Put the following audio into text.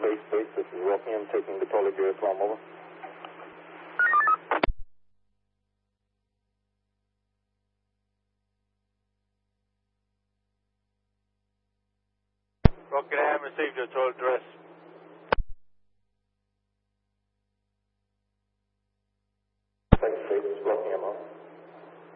Base Base, this is Rockingham taking the Polar Gear Islam, over. Rockingham received your total address.